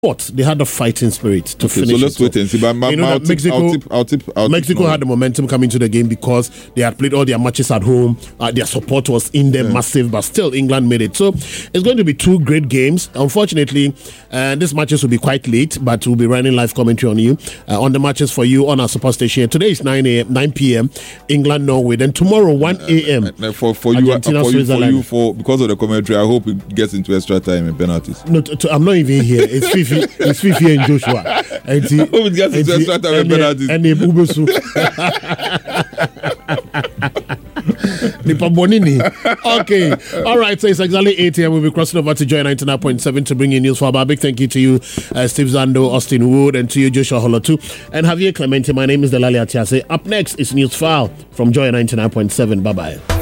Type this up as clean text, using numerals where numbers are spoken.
fought. They had the fighting spirit to finish. So let's wait and see. But Mexico had the momentum coming to the game because they had played all their matches at home. Their support was in there massive, but still England made it. So it's going to be two great games. Unfortunately, these matches will be quite late, but we'll be running live commentary on you on the matches for you on our support station. Today is 9 p.m. England Norway. Then tomorrow 1 a.m. For you, because of the commentary, I hope it gets into extra time and penalties. No, I'm not even here. It's Fifi and Joshua. And I hope it gets into extra time and penalties. And Ubusu. Okay, all right, so it's exactly 8 a.m. We'll be crossing over to Joy 99.7 to bring you news for our big thank you to you, Steve Zando, Austin Wood, and to you, Joshua Hollow too, and Javier Clemente. My name is Delali Atiase. Up next is News File from Joy 99.7. Bye bye.